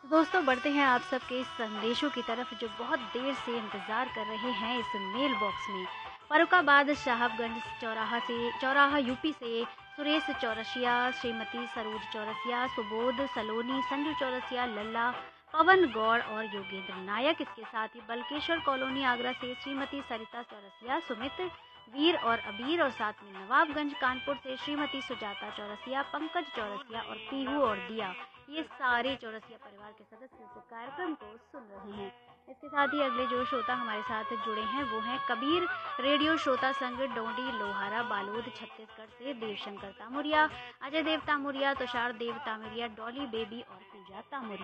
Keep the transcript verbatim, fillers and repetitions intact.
तो दोस्तों बढ़ते हैं आप सबके इस संदेशों की तरफ जो बहुत देर से इंतज़ार कर रहे हैं इस मेल बॉक्स में। फर्रुखाबाद साहबगंज चौराहा से चौराहा यूपी से सुरेश चौरसिया, श्रीमती सरोज चौरसिया, सुबोध सलोनी, संजू चौरसिया, लल्ला, पवन गौड़ और योगेंद्र नायक। इसके साथ ही बलकेश्वर कॉलोनी आगरा से श्रीमती सरिता चौरसिया, सुमित, वीर और अबीर और साथ में नवाबगंज कानपुर से श्रीमती सुजाता चौरसिया, पंकज चौरसिया और पीहू और दिया। ये सारे चौरसिया परिवार के सदस्य इस कार्यक्रम को सुन रहे हैं। इसके साथ ही अगले जो श्रोता हमारे साथ जुड़े हैं वो हैं कबीर रेडियो श्रोता संघ डोंडी लोहारा बालोद छत्तीसगढ़ से देवशंकर तामुरिया, अजय देव तामुरिया, तुषार देव तामुरिया, डॉली बेबी और पूजा तामुरिया।